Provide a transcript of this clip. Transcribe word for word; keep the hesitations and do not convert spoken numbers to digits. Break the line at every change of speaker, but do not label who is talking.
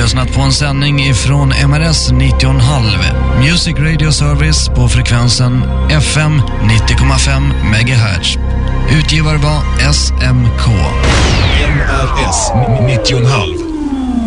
lyssnat på en sändning ifrån M R S nittio komma fem Music Radio Service på frekvensen F M nittio komma fem megahertz. Utgivare var S M